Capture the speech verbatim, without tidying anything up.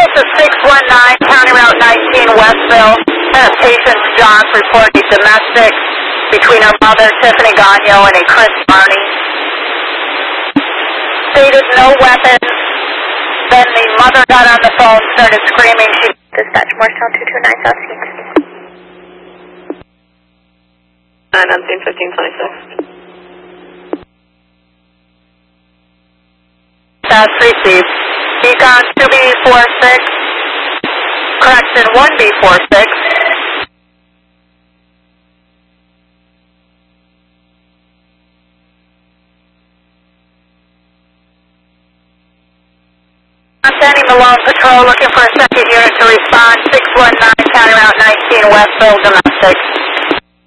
This is six one nine, County Route nineteen, Westville. That patient John reporting domestic between her mother, Tiffany Gagno, and a Chris Barney. Stated no weapons. Then the mother got on the phone, started screaming. She Dispatch Morristown two two nine South Scene. nine on scene fifteen twenty-six. Fast received. Econ two B four six. Correction one B four six. Sandy Malone Patrol looking for a second unit to respond. six one nine, County Route nineteen, Westville, domestic.